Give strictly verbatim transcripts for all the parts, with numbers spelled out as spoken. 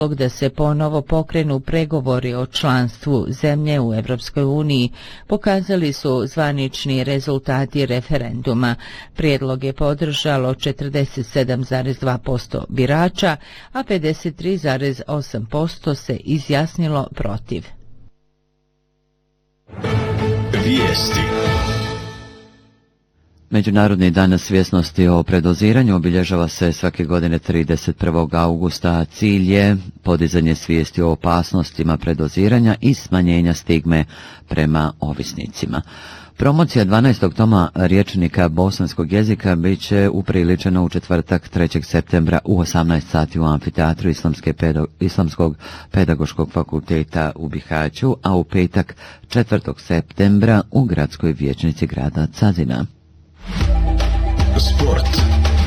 da se ponovo pokrenu pregovori o članstvu zemlje u Evropskoj uniji pokazali su zvanični rezultati referenduma. Prijedlog je podržalo četrdeset sedam zarez dva posto birača, a pedeset tri zarez osam posto se izjasnilo protiv. Vijesti. Međunarodni dan svjesnosti o predoziranju obilježava se svake godine trideset prvog augusta, a cilj je podizanje svijesti o opasnostima predoziranja i smanjenja stigme prema ovisnicima. Promocija dvanaestog toma rječnika bosanskog jezika bit će upriličena u četvrtak trećeg septembra u osamnaest sati u amfiteatru Islamske pedo, Islamskog pedagoškog fakulteta u Bihaću, a u petak četvrtog septembra u gradskoj vijećnici grada Cazina. Sport.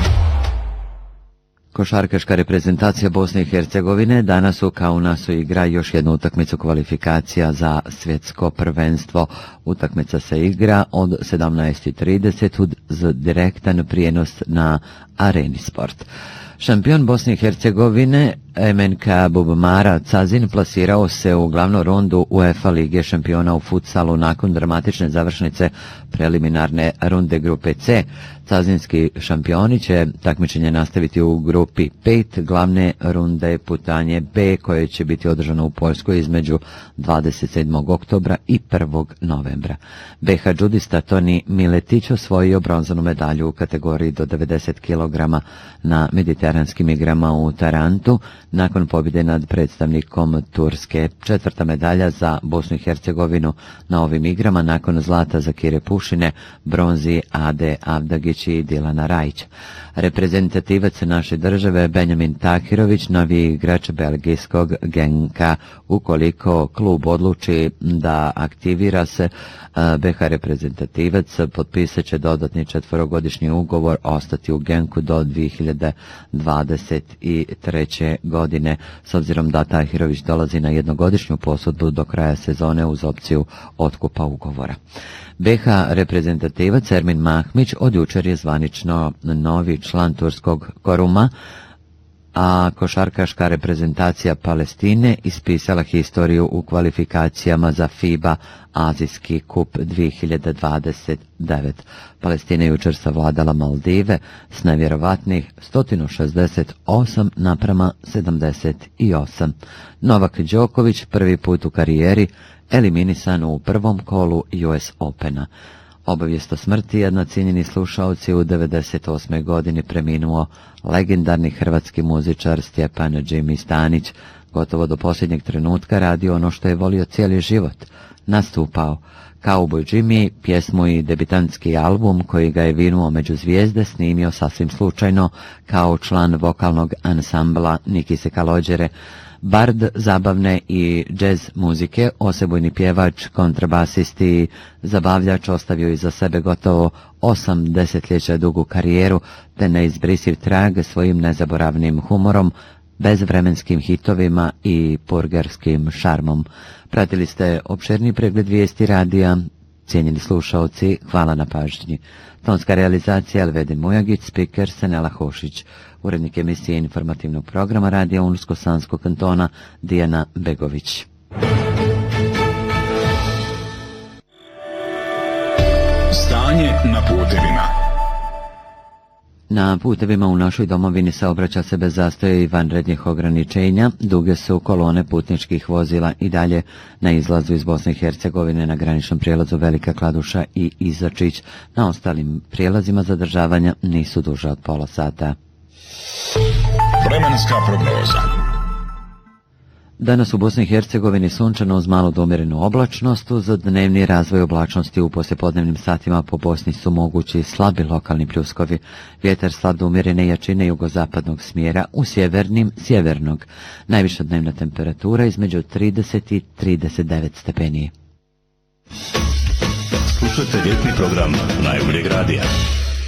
Košarkaška reprezentacija Bosne i Hercegovine danas u Kaunasu igra još jednu utakmicu kvalifikacija za svjetsko prvenstvo. Utakmica se igra od sedamnaest i trideset uz direktan prijenos na Areni Sport. Šampion Bosne i Hercegovine M N K Bubmara Cazin plasirao se u glavnu rundu UEFA Lige šampiona u futsalu nakon dramatične završnice preliminarne runde grupe C. Cazinski šampioni će takmičenje nastaviti u grupi pet glavne runde putanje B, koje će biti održano u Poljskoj između dvadeset sedmog oktobra i prvog novembra. B H džudista Toni Miletić osvojio bronzanu medalju u kategoriji do devedeset kilograma na mediteranskim igrama u Tarantu nakon pobjede nad predstavnikom Turske. Četvrta medalja za Bosnu i Hercegovinu na ovim igrama nakon zlata za Kire Pušine, bronzi Ade Avdagić i Dilana Rajić. Reprezentativac naše države Benjamin Tahirović, novi igrač belgijskog Genka. Ukoliko klub odluči da aktivira se, B H reprezentativac potpisat će dodatni četverogodišnji ugovor, ostati u Genku do dvije hiljade dvadeset treće. godine. S obzirom da Tahirović dolazi na jednogodišnju posudbu do kraja sezone uz opciju otkupa ugovora. B H reprezentativac Ermin Mahmić od jučer je zvanično novi član turskog Koruma, a košarkaška reprezentacija Palestine ispisala historiju u kvalifikacijama za FIBA Azijski kup dvije hiljade dvadeset devet. Palestina je jučer savladala Maldive s nevjerovatnih sto šezdeset osam naprama sedamdeset osam. Novak Đoković prvi put u karijeri eliminisan u prvom kolu U S Opena. Obavijest o smrti jedna cijenjeni slušaoci u devedeset osmoj godini preminuo legendarni hrvatski muzičar Stjepan Jimmy Stanić. Gotovo do posljednjeg trenutka radio ono što je volio cijeli život. Nastupao. Cowboy Jimmy, pjesmu i debitantski album koji ga je vinuo među zvijezde, snimio sasvim slučajno kao član vokalnog ansambla Nikise Kalođere. Bard zabavne i džez muzike, osebujni pjevač, kontrabasist i zabavljač, ostavio iza sebe gotovo osam desetljeća dugu karijeru te neizbrisiv trag svojim nezaboravnim humorom, bezvremenskim hitovima i purgerskim šarmom. Pratili ste opširni pregled vijesti radija. Cijenjeni slušaoci, hvala na pažnji. Tonska realizacija Elvedin Mujagić, spiker Senela Hošić, urednik emisije informativnog programa radija Unsko-Sanskog kantona Dijana Begović. Stanje na putevima. Na putevima u našoj domovini saobraća se bez zastoja i vanrednih ograničenja. Duge su kolone putničkih vozila i dalje na izlazu iz Bosne i Hercegovine na graničnom prijelazu Velika Kladuša i Izačić. Na ostalim prijelazima zadržavanja nisu duže od pola sata. Vremenska prognoza. Danas u Bosni i Hercegovini sunčano uz malu do umjerenu oblačnost. Uz dnevni razvoj oblačnosti u poslijepodnevnim satima po Bosni su mogući slabi lokalni pljuskovi. Vjetar slab do umjerene jačine jugozapadnog smjera, u sjevernim sjevernog. Najviša dnevna temperatura između trideset i trideset devet stepeni. Slušajte ljetni program najboljeg radija.